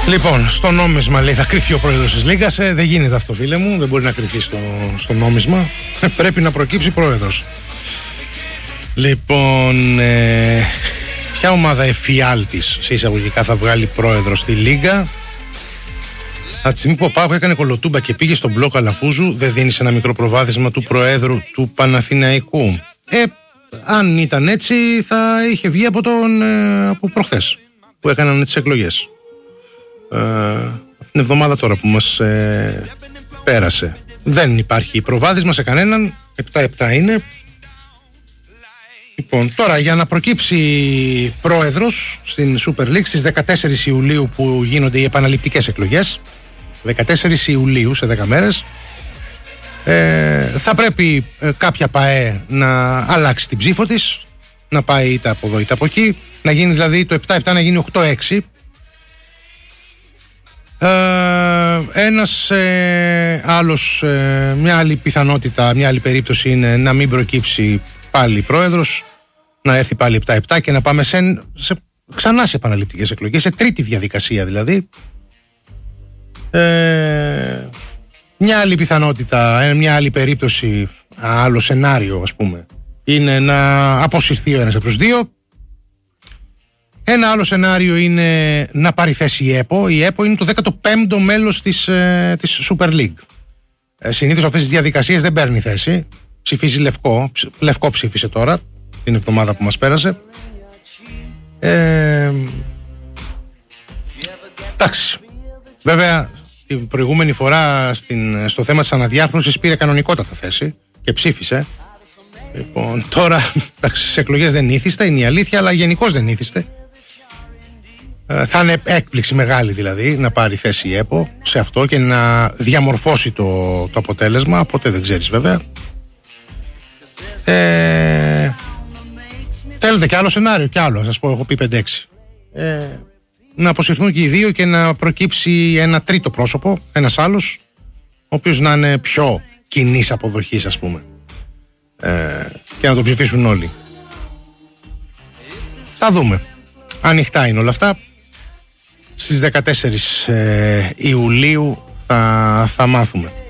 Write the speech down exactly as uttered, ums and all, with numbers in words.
Λοιπόν, στο νόμισμα λέει θα κρυφτεί ο πρόεδρος της Λίγκας. Ε, δεν γίνεται αυτό, φίλε μου. Δεν μπορεί να κρυφτεί στο, στο νόμισμα. Ε, πρέπει να προκύψει πρόεδρος. Λοιπόν, ε, ποια ομάδα εφιάλτης σε εισαγωγικά θα βγάλει πρόεδρο στη Λίγκα? Από τη στιγμή που ο Πάκο έκανε κολοτούμπα και πήγε στον μπλοκ Αλαφούζου, δεν δίνει ένα μικρό προβάδισμα του προέδρου του Παναθηναϊκού? Ε, αν ήταν έτσι, θα είχε βγει από, τον, ε, από προχθές που έκαναν τις εκλογές. Ε, την εβδομάδα τώρα που μας ε, πέρασε. Δεν υπάρχει προβάδισμα σε κανέναν. επτά επτά είναι. Λοιπόν, τώρα για να προκύψει πρόεδρος στην Super League στις δεκατέσσερις Ιουλίου που γίνονται οι επαναληπτικές εκλογές, δεκατέσσερις Ιουλίου σε δέκα μέρες, ε, θα πρέπει ε, κάποια ΠΑΕ να αλλάξει την ψήφο της, να πάει είτε από εδώ είτε από εκεί, να γίνει δηλαδή το επτά επτά να γίνει οκτώ έξι. Ε, ένας ε, άλλος, ε, μια άλλη πιθανότητα, μια άλλη περίπτωση είναι να μην προκύψει πάλι πρόεδρος, να έρθει πάλι επτά επτά και να πάμε σε, σε, ξανά σε επαναληπτικές εκλογές, σε τρίτη διαδικασία δηλαδή. Ε, μια άλλη πιθανότητα, μια άλλη περίπτωση, άλλο σενάριο ας πούμε, είναι να αποσυρθεί ο ένας από τους δύο. Ένα άλλο σενάριο είναι να πάρει θέση η ΕΠΟ. Η ΕΠΟ είναι το δέκατο πέμπτο μέλος της, ε, της Super League. Ε, συνήθως αυτές τις διαδικασίες δεν παίρνει θέση. Ψηφίζει λευκό. Λευκό ψήφισε τώρα, την εβδομάδα που μας πέρασε. Ε, εντάξει. Βέβαια, την προηγούμενη φορά στην, στο θέμα της αναδιάρθρωσης πήρε κανονικότατα θέση και ψήφισε. Λοιπόν, τώρα, εντάξει, στις εκλογές δεν ήθιστε, είναι η αλήθεια, αλλά γενικώς δεν ήθιστε. Ε, θα είναι έκπληξη μεγάλη δηλαδή να πάρει θέση η ΕΠΟ σε αυτό και να διαμορφώσει το, το αποτέλεσμα. Ποτέ δεν ξέρεις βέβαια. Ε, θέλετε και άλλο σενάριο, και άλλο, σας πω, έχω πει πέντε έξι. Ε, να αποσυρθούν και οι δύο και να προκύψει ένα τρίτο πρόσωπο, ένας άλλος, ο οποίος να είναι πιο κοινής αποδοχής ας πούμε, ε, και να το ψηφίσουν όλοι. Θα δούμε. Ανοιχτά είναι όλα αυτά. Στις δεκατέσσερις ε, Ιουλίου θα, θα μάθουμε.